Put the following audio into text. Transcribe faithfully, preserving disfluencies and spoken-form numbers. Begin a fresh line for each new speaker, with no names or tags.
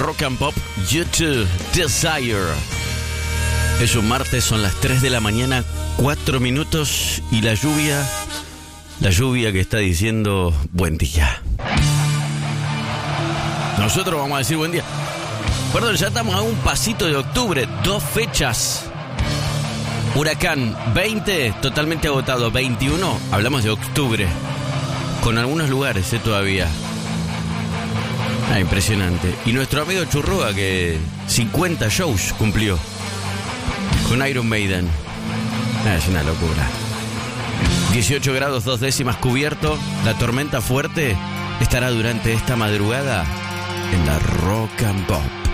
Rock and Pop, YouTube Desire. Es un martes, son las tres de la mañana, cuatro minutos, y la lluvia, la lluvia que está diciendo buen día. Nosotros vamos a decir buen día. Perdón, ya estamos a un pasito de octubre, dos fechas. Huracán veinte, totalmente agotado. veintiuno, hablamos de octubre. Con algunos lugares, eh, todavía. Ah, impresionante. Y nuestro amigo Churrúa, que cincuenta shows cumplió con Iron Maiden. Ah, es una locura. dieciocho grados, dos décimas cubierto. La tormenta fuerte estará durante esta madrugada en la Rock and Pop.